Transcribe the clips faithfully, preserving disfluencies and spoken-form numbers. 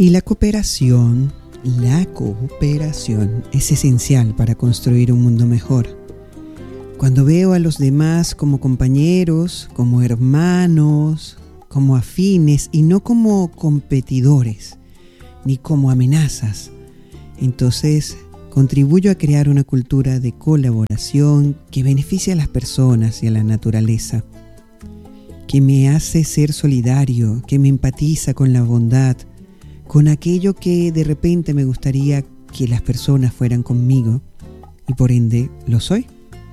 Y la cooperación, la cooperación es esencial para construir un mundo mejor. Cuando veo a los demás como compañeros, como hermanos, como afines y no como competidores, ni como amenazas, entonces contribuyo a crear una cultura de colaboración que beneficia a las personas y a la naturaleza, que me hace ser solidario, que me empatiza con la bondad, con aquello que de repente me gustaría que las personas fueran conmigo, y por ende lo soy.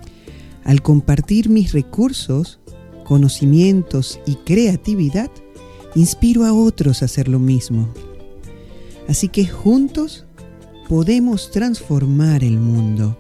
Al compartir mis recursos, conocimientos y creatividad, inspiro a otros a hacer lo mismo. Así que juntos podemos transformar el mundo,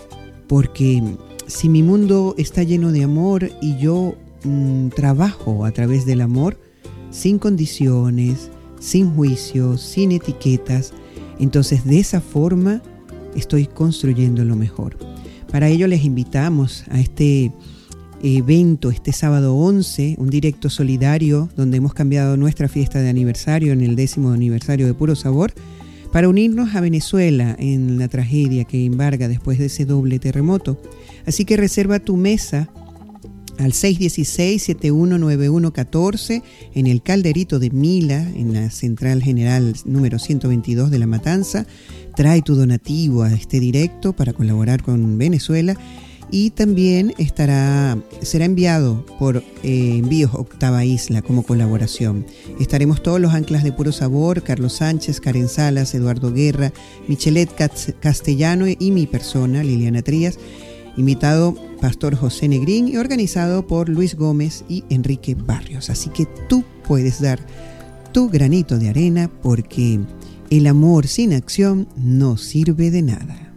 porque si mi mundo está lleno de amor y yo mmm, trabajo a través del amor, sin condiciones, sin juicios, sin etiquetas, entonces de esa forma estoy construyendo lo mejor. Para ello les invitamos a este evento, este sábado once, un directo solidario donde hemos cambiado nuestra fiesta de aniversario en el décimo aniversario de Puro Sabor, para unirnos a Venezuela en la tragedia que embarga después de ese doble terremoto. Así que reserva tu mesa al seis uno seis, siete uno nueve uno uno cuatro en el Calderito de Mila, en la Central General número ciento veintidós de La Matanza. Trae tu donativo a este directo para colaborar con Venezuela y también estará, será enviado por eh, Envíos Octava Isla como colaboración. Estaremos todos los anclas de Puro Sabor, Carlos Sánchez, Karen Salas, Eduardo Guerra, Michelet Castellano y mi persona, Liliana Trías. Invitado Pastor José Negrín y organizado por Luis Gómez y Enrique Barrios. Así que tú puedes dar tu granito de arena porque el amor sin acción no sirve de nada.